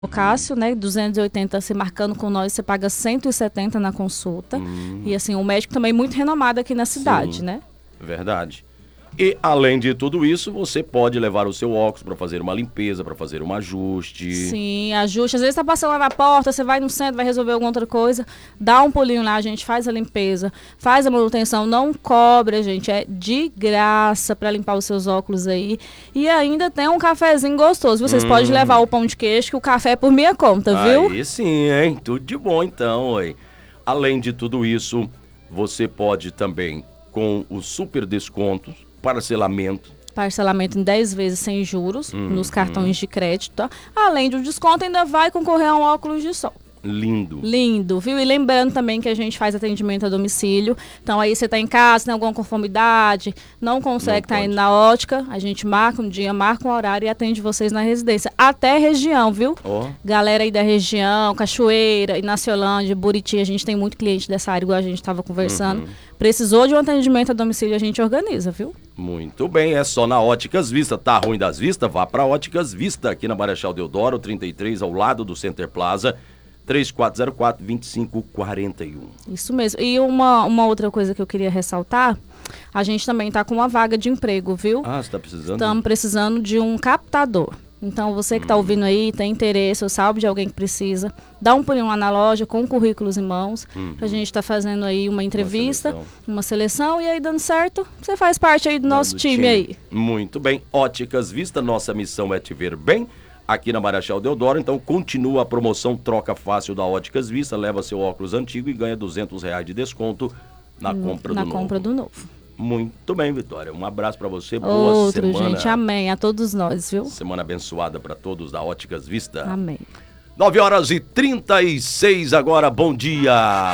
O Cássio, né, 280 se marcando com nós, você paga 170 na consulta. E assim, o médico também muito renomado aqui na cidade, Sim, né? Verdade. E além de tudo isso, você pode levar o seu óculos para fazer uma limpeza, para fazer um ajuste. Sim, ajuste. Às vezes tá passando lá na porta, você vai no centro, vai resolver alguma outra coisa, dá um pulinho lá, a gente faz a limpeza, faz a manutenção, não cobra, gente, é de graça para limpar os seus óculos aí. E ainda tem um cafezinho gostoso. Vocês podem levar o pão de queijo, que o café é por minha conta, viu? Aí sim, hein? Tudo de bom então, hein? Além de tudo isso, você pode também, com os super descontos, parcelamento. Parcelamento em 10 vezes sem juros nos cartões de crédito. Tá? Além do desconto, ainda vai concorrer a um óculos de sol. Lindo. Lindo, viu? E lembrando também que a gente faz atendimento a domicílio. Então aí você está em casa, tem alguma conformidade, não consegue estar indo na ótica, a gente marca um dia, marca um horário e atende vocês na residência. Até região, viu? Galera aí da região, Cachoeira, Inaciolândia, Buriti, a gente tem muito cliente dessa área, igual a gente estava conversando. Precisou de um atendimento a domicílio, a gente organiza, viu? Muito bem, é só na Óticas Vista. Tá ruim das vistas? Vá pra Óticas Vista, aqui na Marechal Deodoro, 33, ao lado do Center Plaza. 3404-2541. Isso mesmo. E uma outra coisa que eu queria ressaltar, a gente também está com uma vaga de emprego, viu? Ah, você está precisando? Estamos precisando de um captador. Então, você que está ouvindo aí, tem interesse ou sabe de alguém que precisa, dá um pulinho lá na loja com currículos em mãos. A gente está fazendo aí uma entrevista, uma seleção, e aí dando certo, você faz parte aí do nosso time aí. Muito bem. Óticas Vista, nossa missão é te ver bem. Aqui na Marechal Deodoro, então continua a promoção Troca Fácil da Óticas Vista, leva seu óculos antigo e ganha R$200 de desconto na compra do novo. Muito bem, Vitória, um abraço pra você, boa semana. Gente, amém, a todos nós, viu? Semana abençoada pra todos da Óticas Vista. Amém. 9h36 agora, bom dia.